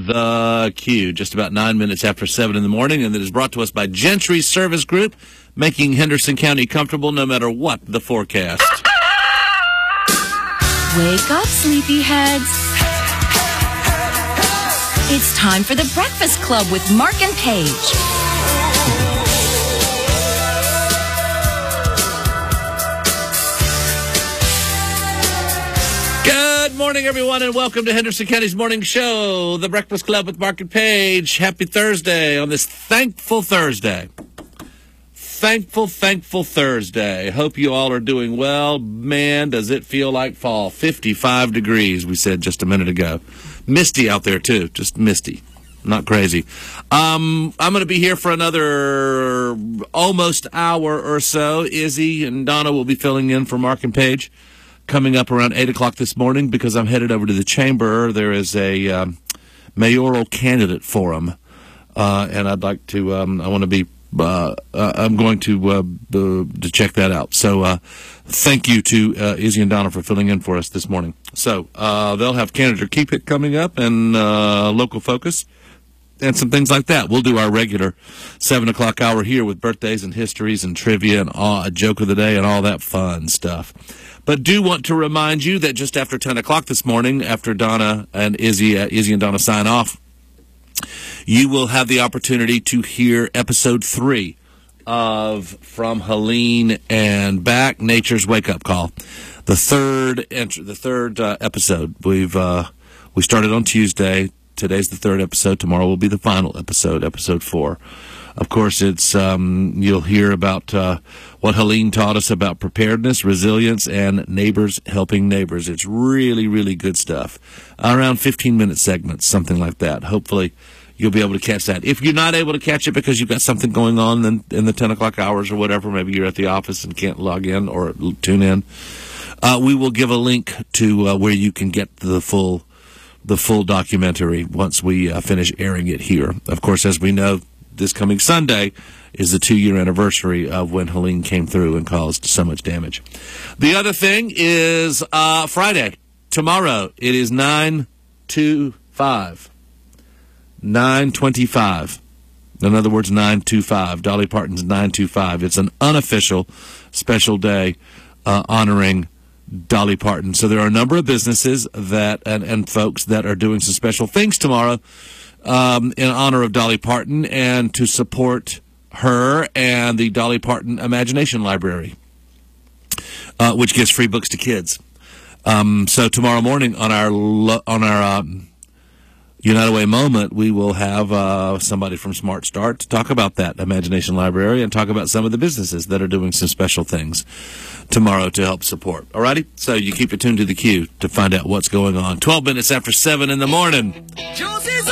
The Q, just about 9 minutes after 7 in the morning, and it is brought to us by Gentry Service Group, making Henderson County comfortable no matter what the forecast. Wake up, sleepyheads. It's time for the Breakfast Club with Mark and Paige. Good morning, everyone, and welcome to Henderson County's morning show, The Breakfast Club with Mark and Paige. Happy Thursday on this thankful Thursday. Thankful Thursday. Hope you all are doing well. Man, does it feel like fall. 55 degrees, we said just a minute ago. Misty out there, too. Just misty. Not crazy. I'm going to be here for another almost hour or so. Izzy and Donna will be filling in for Mark and Paige coming up around 8 o'clock this morning because I'm headed over to the chamber. There is a mayoral candidate forum, and I'd like to, I'm going to check that out. So thank you to Izzy and Donna for filling in for us this morning. So they'll have Candidate Keep It coming up and local focus and some things like that. We'll do our regular 7 o'clock hour here with birthdays and histories and trivia and a joke of the day and all that fun stuff. But do want to remind you that just after 10 o'clock this morning, after Donna and Izzy and Donna sign off, you will have the opportunity to hear episode 3 of From Helene and Back, Nature's Wake Up Call. The third episode. We started on Tuesday. Today's the third episode. Tomorrow will be the final episode, episode 4. Of course, it's you'll hear about what Helene taught us about preparedness, resilience, and neighbors helping neighbors. It's really, really good stuff. Around 15-minute segments, something like that. Hopefully, you'll be able to catch that. If you're not able to catch it because you've got something going on in the 10 o'clock hours or whatever, maybe you're at the office and can't log in or tune in, we will give a link to where you can get the full documentary once we finish airing it here. Of course, as we know, this coming Sunday is the 2-year anniversary of when Helene came through and caused so much damage. The other thing is Friday. Tomorrow, it is 9/25. 9/25. In other words, 9/25. Dolly Parton's 9/25. It's an unofficial special day honoring Dolly Parton. So there are a number of businesses that and folks that are doing some special things tomorrow in honor of Dolly Parton and to support her and the Dolly Parton Imagination Library, which gives free books to kids. So tomorrow morning on our United Way moment, we will have somebody from Smart Start to talk about that Imagination Library and talk about some of the businesses that are doing some special things tomorrow to help support. All righty? So you keep it tuned to the Q to find out what's going on. 12 minutes after 7 in the morning.